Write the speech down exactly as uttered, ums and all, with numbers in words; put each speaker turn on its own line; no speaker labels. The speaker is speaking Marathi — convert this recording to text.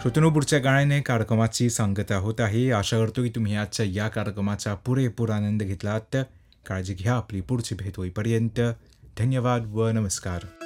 श्रोतनो, पुढच्या गाण्याने कार्यक्रमाची सांगता होत आहे. आशा करतो की तुम्ही आजच्या या कार्यक्रमाचा पुरेपूर आनंद घेतलात. काळजी घ्या. आपली पुढची भेट होईपर्यंत धन्यवाद व नमस्कार.